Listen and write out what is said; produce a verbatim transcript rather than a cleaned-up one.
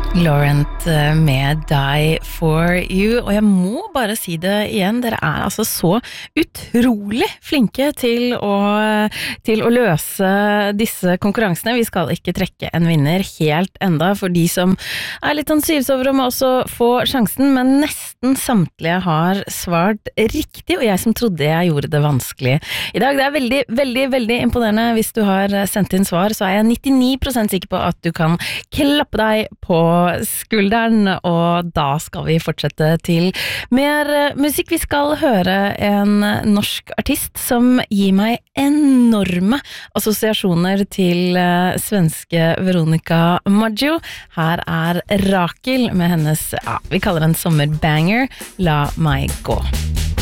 Laurent med Die For You, og jeg må bare si det igjen, dere er altså så utrolig flinke til å, til å løse disse konkurransene. Vi skal ikke trekke en vinner helt enda, for de som er litt ansivs over om å også få sjansen, men nesten samtlige har svart riktig, og jeg som trodde jeg gjorde det vanskelig. I dag, det er veldig, veldig, veldig imponerende. Hvis du har sendt inn svar, så er jeg nittini prosent sikker på at du kan klappe deg på skulderen, og da skal vi fortsette til mer musikk. Vi skal høre en norsk artist som gir meg enorme assosiasjoner til svenske Veronica Maggio. Her er Rakel med hennes, ja, vi kaller den sommerbanger, La meg gå.